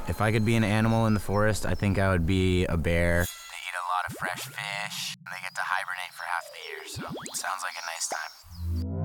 If I could be an animal in the forest, I think I would be a bear. They eat a lot of fresh fish, and they get to hibernate for half the year, so it sounds like a nice time.